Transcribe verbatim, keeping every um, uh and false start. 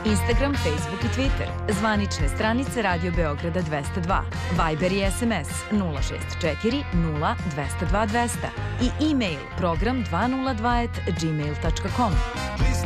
Instagram, Facebook i Twitter, zvanične stranice Radio Beograda dvesta dva, Viber i S M S nula šest četiri nula dvesta dva dvesta i e-mail program dvesta dva at gmail tačka com.